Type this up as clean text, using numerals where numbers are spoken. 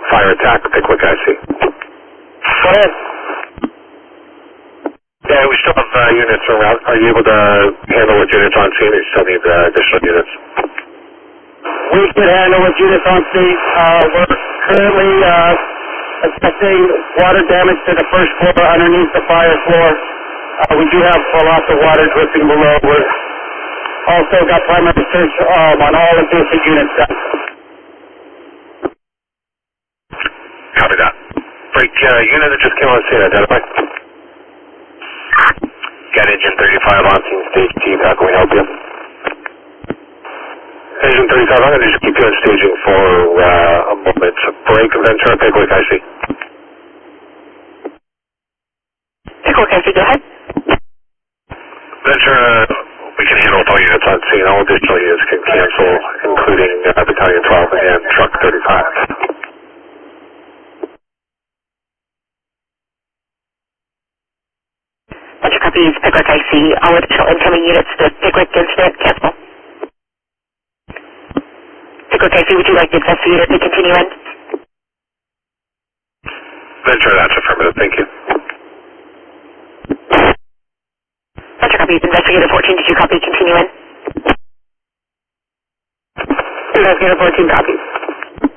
fire attack, Pickwick IC. Go ahead. Yeah, we still have units around. Are you able to handle with units on scene, or you still need additional units? We can handle with units on scene. We're currently assessing water damage to the first floor underneath the fire floor. We do have lots of water dripping below. We're also got primary search on all adjacent units done. Copy that. Break unit that just came on scene, identify. Got engine 35 on scene, stage T, how can we help you? Engine 35, I'm going to just keep you on staging for a moment. Break Ventura, Pickwick, I see. Pickwick, I see, go ahead. Ventura, we can handle with all units on scene. All additional units can cancel, including Battalion 12 and Truck 35. Venture copies, Pickwick, I see. All additional incoming units to Pickwick incident, cancel. Pickwick, I see, would you like the investigator to continue in? Ventura, that's affirmative, thank you. Venture copies, investigator 14, did you copy continue in? Investigator 14 copies.